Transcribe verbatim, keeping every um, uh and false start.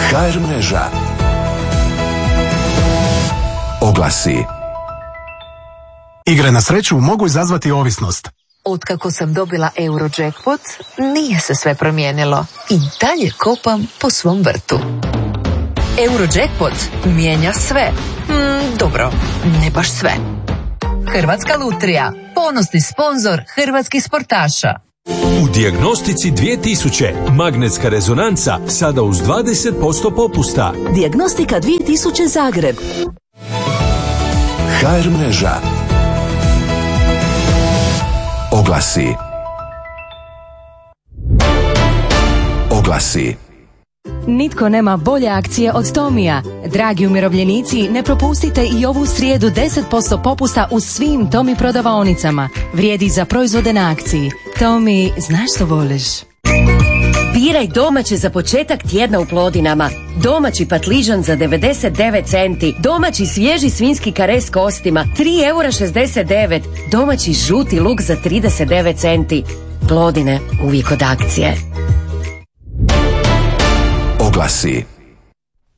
ha er mreža. Oglasi. Igre na sreću mogu izazvati ovisnost. Otkako sam dobila Eurojackpot, nije se sve promijenilo. I dalje kopam po svom vrtu. Eurojackpot mijenja sve. Mm, dobro, ne baš sve. Hrvatska lutrija, ponosni sponzor hrvatskih sportaša. U Dijagnostici dvije tisuće magnetska rezonanca sada uz dvadeset posto popusta. Dijagnostika dvije tisuće Zagreb. ha er mreža. Oglasi. Oglasi. Nitko nema bolje akcije od Tomija. Dragi umirovljenici, ne propustite i ovu srijedu deset posto popusta u svim Tomi prodavaonicama. Vrijedi za proizvode na akciji. Tomi, znaš što voliš? Biraj domaće za početak tjedna u Plodinama. Domaći patližan za devedeset devet centi. Domaći svježi svinjski kare s kostima tri eura šezdeset devet. Domaći žuti luk za trideset devet centi. Plodine, uvijek od akcije. Oglasi.